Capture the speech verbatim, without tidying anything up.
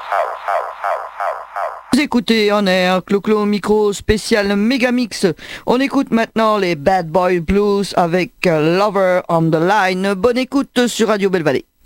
Vous écoutez en air, Clo-Clo micro spécial Megamix. On écoute maintenant les Bad Boy Blues avec Lover on the Line. Bonne écoute sur Radio Belle Vallée.